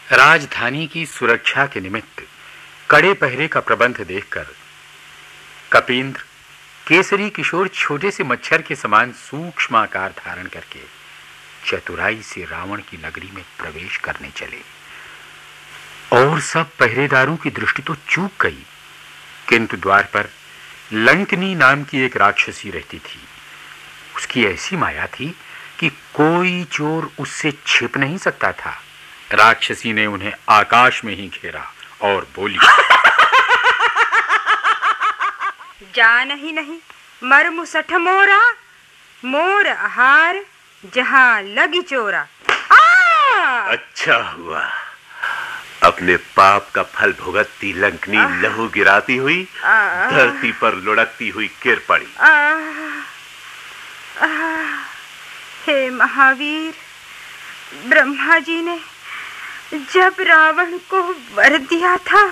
राजधानी की सुरक्षा के निमित्त कड़े पहरे का प्रबंध देखकर कपींद्र केसरी किशोर छोटे से मच्छर के समान सूक्ष्म आकार धारण करके चतुराई से रावण की नगरी में प्रवेश करने चले। और सब पहरेदारों की दृष्टि तो चूक गई, किंतु द्वार पर लंकनी नाम की एक राक्षसी रहती थी। उसकी ऐसी माया थी कि कोई चोर उससे छिप नहीं सकता था। राक्षसी ने उन्हें आकाश में ही घेरा और बोली, जान ही नहीं मर मुसठ मोरा, मोर आहार जहां लगी चोरा। अच्छा हुआ अपने पाप का फल भुगतती लंकनी लहू गिराती हुई धरती पर लुढ़कती हुई गिर पड़ी। हे महावीर, ब्रह्मा जी ने जब रावण को वर दिया था